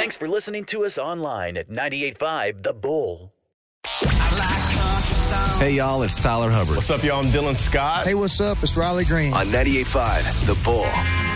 Thanks for listening to us online at 98.5 The Bull. Hey, y'all, it's Tyler Hubbard. What's up, y'all? I'm Dylan Scott. Hey, what's up? It's Riley Green. On 98.5 The Bull.